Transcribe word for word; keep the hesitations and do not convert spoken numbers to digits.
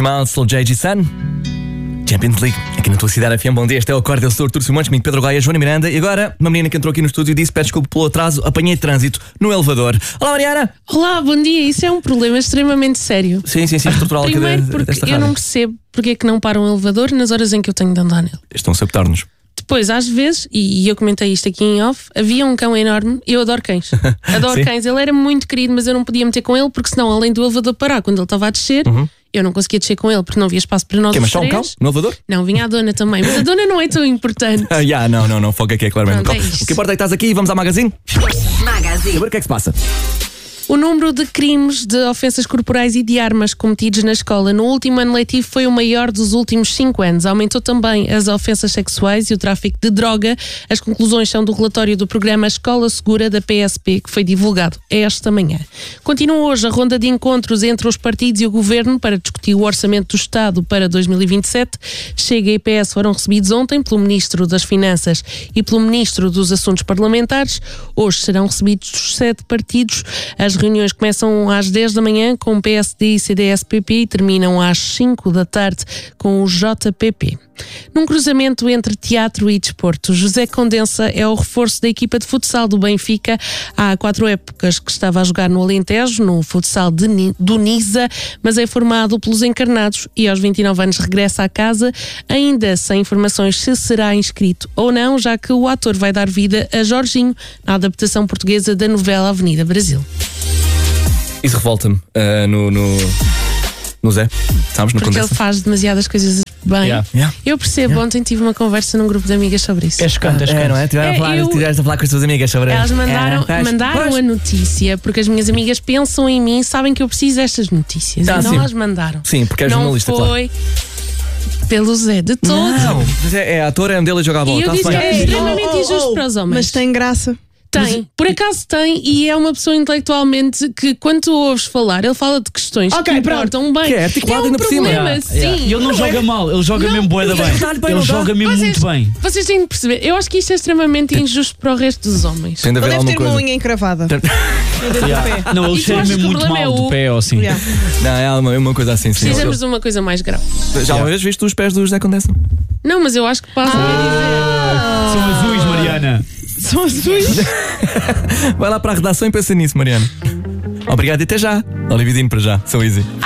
Mouse, Slow J G Sun. Champions League, aqui na tua cidade F M. Bom dia, este é o Acordo, eu sou o Artur Simões, comigo Pedro Gaia, Joana Miranda. E agora, uma menina que entrou aqui no estúdio e disse: peço desculpa pelo atraso, apanhei trânsito no elevador. Olá, Mariana! Olá, bom dia, isso é um problema extremamente sério. Sim, sim, sim, estrutural. Primeiro aqui porque desta eu rádio. não percebo porque é que não para um elevador nas horas em que eu tenho de andar nele. Estão a sabotar-nos. Depois, às vezes, e eu comentei isto aqui em off, havia um cão enorme, eu adoro cães. Adoro Sim. cães, ele era muito querido, mas eu não podia meter com ele porque senão, além do elevador parar, quando ele estava a descer, Uhum. eu não conseguia descer com ele porque não havia espaço para nós Que, os mas só um três. cão no elevador? Não, vinha a dona também, mas a dona não é tão importante. Ah, já, não, não, não, foca aqui, é claramente um Pronto, cão. é isto. O que importa é que estás aqui e vamos à Magazine. Magazine. Agora o que é que se passa? O número de crimes de ofensas corporais e de armas cometidos na escola no último ano letivo foi o maior dos últimos cinco anos. Aumentou também as ofensas sexuais e o tráfico de droga. As conclusões são do relatório do programa Escola Segura da P S P, que foi divulgado esta manhã. Continua hoje a ronda de encontros entre os partidos e o governo para discutir o orçamento do Estado para dois mil e vinte e sete. Chega e P S foram recebidos ontem pelo Ministro das Finanças e pelo Ministro dos Assuntos Parlamentares. Hoje serão recebidos os sete partidos. As reuniões começam às dez da manhã com o P S D e C D S P P e terminam às cinco da tarde com o J P P. Num cruzamento entre teatro e desporto, José Condensa é o reforço da equipa de futsal do Benfica. Há quatro épocas que estava a jogar no Alentejo, no futsal de Ni- do Nisa, mas é formado pelos encarnados e aos vinte e nove anos regressa à casa, ainda sem informações se será inscrito ou não, já que o ator vai dar vida a Jorginho na adaptação portuguesa da novela Avenida Brasil. Isso revolta-me ah, no, no. no Zé, sabes? No Porque ele Condensa. faz demasiadas coisas bem. Yeah. Yeah. Eu percebo, ontem tive uma conversa num grupo de amigas sobre isso. És canto, és É, canto. não é? Estiveram É, a falar, eu- estiveste a falar com as tuas amigas sobre Elas mandaram, É, faz- mandaram pois. a notícia porque as minhas amigas pensam em mim, sabem que eu preciso destas notícias. Ah, então sim. elas mandaram. Sim, porque és Não jornalista, claro. foi pelo Zé de todo. Não, mas é, é ator, é dele a jogar a bola. E eu tá-se disse que bem. é Ei, extremamente oh, oh, injusto oh, para os homens. Mas tem graça. Tem, por acaso tem, e é uma pessoa intelectualmente que, quando tu ouves falar, ele fala de questões Ok, que pronto. importam bem. Que é articulado é um ainda por cima. problema, Yeah, sim. yeah. E ele não, Não joga é- mal, ele joga Não, mesmo bué da isso é bem. verdade, bem, Ele não dá. joga mesmo Vocês- muito bem. Vocês têm de perceber, eu acho que isto é extremamente injusto para o resto dos homens. Tem de Ele haver deve alguma ter uma coisa. unha encravada. Yeah. Não, ele E tu cheira achas mesmo que o muito problema mal é do o- pé ou assim. Yeah. Não, é uma, é uma coisa assim, sim. Precisamos de uma coisa mais grave. Já uma vez viste os pés do José Condensa? Não, mas eu acho que passa a São azuis, Mariana. São azuis. Vai lá para a redação e pensa nisso, Mariana. Obrigado e até já. Olividinho para já, sou easy.